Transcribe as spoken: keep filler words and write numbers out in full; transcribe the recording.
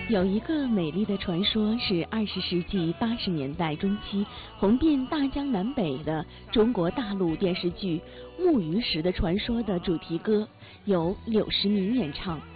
有一个美丽的传说是二十世纪八十年代中期红遍大江南北的中国大陆电视剧《木鱼石的传说》的主题歌，由柳时明演唱。